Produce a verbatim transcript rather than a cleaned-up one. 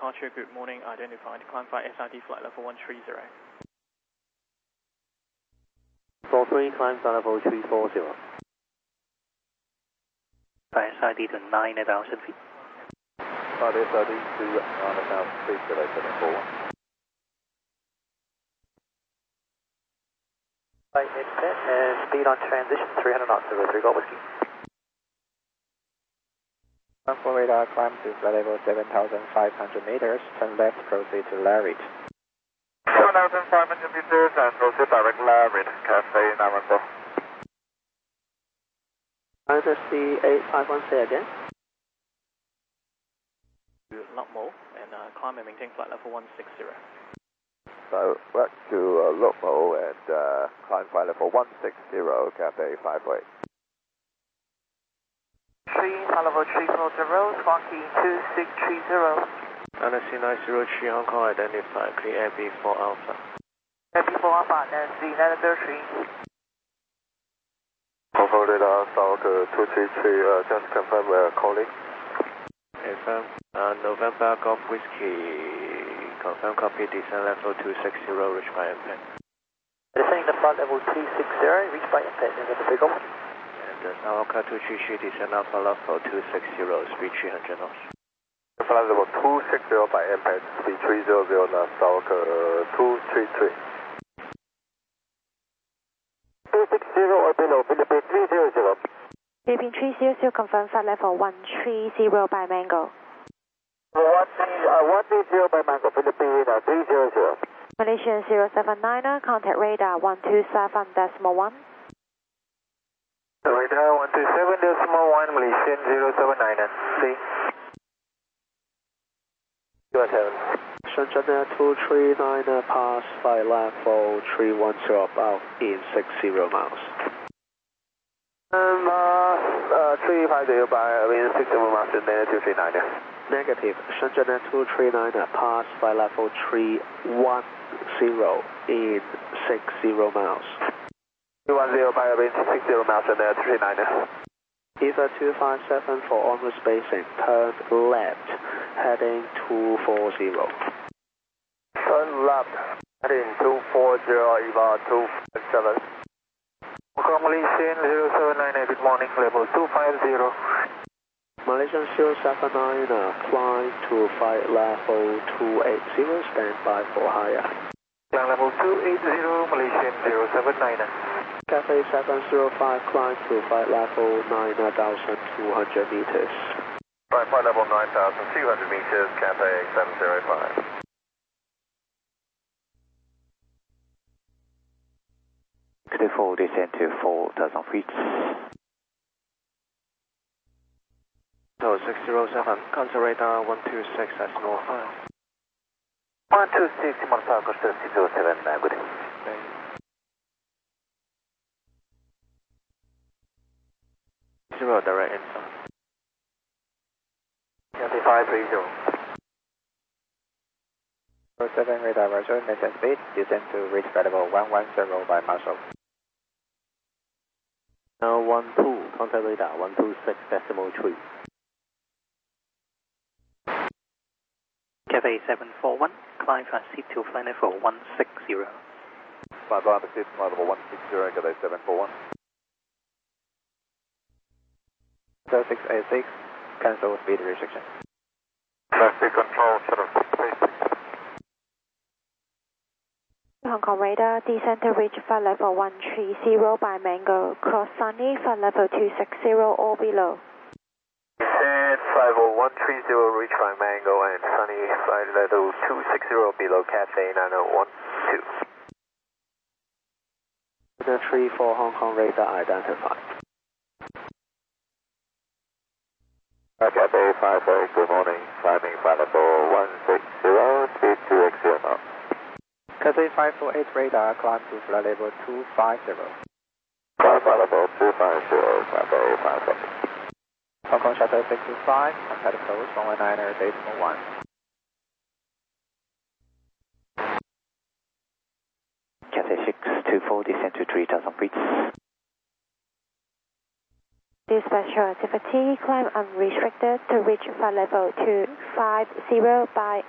departure, good morning, identified, climb by S I D flight level one three zero. four three, climb flight level three four zero. By S I D to nine thousand feet. By S I D to nine thousand feet, delay seven four one. By inset and speed on transition, three hundred knots, zero three, Golf Whiskey. For radar, climb to flight level seven thousand five hundred meters, turn left, proceed to Larry. seven thousand five hundred meters and proceed direct Larry, Cafe nine one four. Under C eight five one, say again. To Lukmo and uh, climb and maintain flight level one six zero. So, back to uh, Lukmo and uh, climb flight level one six zero, Cafe five eight. three, flight level three four zero, Swanky two six three zero. N S C nine zero three, Hong Kong, identified, clear Air B four Alpha. Air B four Alpha, N S C nine zero three. Confirm radar, South two three three, uh, just confirm we're calling. Confirm, uh, November Golf Whiskey, confirm copy, descent level two six zero, reach by impact. Descending the flight level two six zero, reach by impact, November three Golf. And uh, Alpha two three three, descend alpha level two six zero, speed three hundred knots. Flight level two six zero by impact, speed three hundred, South two three three. two six zero or below, Philippine three zero zero. Philippine three zero zero, confirm flight level one three zero by Mango. one three zero by Mango, Philippine uh, three zero zero. Malaysian zero seven nine, contact radar one two seven decimal one. Radar one two seven decimal one, Malaysian zero seven nine, see. zero seven. Shenzhen two three nine, pass flight level three one zero about in six zero miles. Um, uh, uh, three five zero by, I mean, six zero miles, and then two three nine. Negative. Shenzhen two three nine, pass flight level three one zero in six zero miles. two one zero by, I mean, six zero miles, and then two three nine. E V A two five seven for onward spacing, turn left, heading two four zero. Turn left, heading two four zero, E V A two five seven. Malaysian zero seven nine, good morning, level two five zero. Malaysian zero seven nine, fly to flight level two eight zero, stand by for higher. Climb level two eight zero, Malaysian zero seven nine. Cafe seven zero five, climb to flight level nine thousand two hundred meters. Flight flight level nine thousand two hundred meters, Cafe seven zero five. Full descent to four thousand feet. So six zero seven, cancel radar one two six decimal five. one two six, Simon Falcon six zero seven, uh, good. Zero direct info. Cafe five three zero. four seven radar, Roger, maintain speed, descend to reach flight level one one zero by Marshall. Now one two, contact radar one two six decimal three. Cafe seven four one, climb fast seat to flight level one six zero. Flight level seat, flight level one six zero, Cafe seven four one. zero six eight six, cancel speed restriction. Traffic control, shut off space. Hong Kong radar, descend to reach flight level one three zero by Mango, cross Sunny, flight level two six zero or below. Descend five oh one three zero, reach by Mango and Sunny, flight level two six zero below Cafe nine oh one two. The three four Hong Kong radar identified. Cafe five eight, good morning, climbing flight level one six zero, speed two X zero knots. Cafe five four eight radar, climb to flight level two five zero. Climb flight level two five zero, Cafe five eight. Hong Kong Shuttle six two five, contact close one one nine decimal one. Cafe six two four, descend to three thousand feet. Dispatcher activity, climb unrestricted to reach flight level two five zero by